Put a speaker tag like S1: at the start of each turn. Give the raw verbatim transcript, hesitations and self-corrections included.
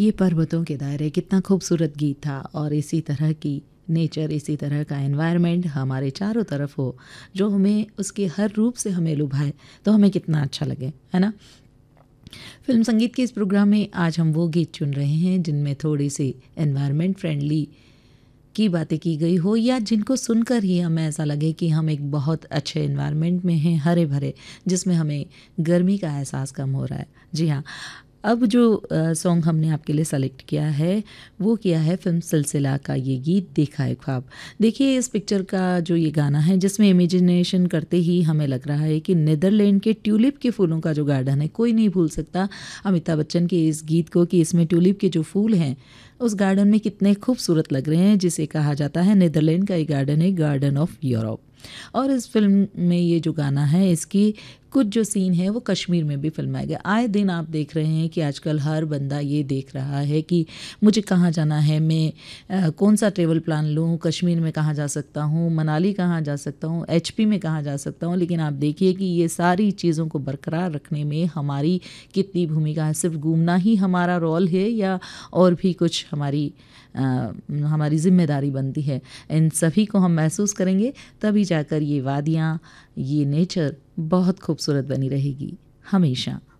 S1: ये पर्वतों के दायरे कितना खूबसूरत गीत था, और इसी तरह की नेचर, इसी तरह का एनवायरनमेंट हमारे चारों तरफ हो जो हमें उसके हर रूप से हमें लुभाए, तो हमें कितना अच्छा लगे, है ना। फिल्म संगीत के इस प्रोग्राम में आज हम वो गीत चुन रहे हैं जिनमें थोड़ी सी एनवायरनमेंट फ्रेंडली की बातें की गई हो, या जिनको सुनकर ही हमें ऐसा लगे कि हम एक बहुत अच्छे एनवायरनमेंट में हैं, हरे भरे, जिसमें हमें गर्मी का एहसास कम हो रहा है। जी हाँ, अब जो सॉन्ग हमने आपके लिए सेलेक्ट किया है वो किया है फिल्म सिलसिला का ये गीत देखा है ख्वाब। देखिए इस पिक्चर का जो ये गाना है, जिसमें इमेजिनेशन करते ही हमें लग रहा है कि नीदरलैंड के ट्यूलिप के फूलों का जो गार्डन है, कोई नहीं भूल सकता अमिताभ बच्चन के इस गीत को, कि इसमें ट्यूलिप के जो फूल हैं उस गार्डन में कितने खूबसूरत लग रहे हैं, जिसे कहा जाता है नीदरलैंड का ये गार्डन है गार्डन ऑफ यूरोप। और इस फिल्म में ये जो गाना है, इसकी कुछ जो सीन है वो कश्मीर में भी फिल्माया गया। आए दिन आप देख रहे हैं कि आजकल हर बंदा ये देख रहा है कि मुझे कहाँ जाना है, मैं आ, कौन सा ट्रेवल प्लान लूँ, कश्मीर में कहाँ जा सकता हूँ, मनाली कहाँ जा सकता हूँ, एचपी में कहाँ जा सकता हूँ। लेकिन आप देखिए कि ये सारी चीज़ों को बरकरार रखने में हमारी कितनी भूमिका है। सिर्फ घूमना ही हमारा रोल है या और भी कुछ हमारी आ, हमारी जिम्मेदारी बनती है। इन सभी को हम महसूस करेंगे तभी जाकर ये वादियाँ, ये नेचर बहुत खूबसूरत बनी रहेगी हमेशा।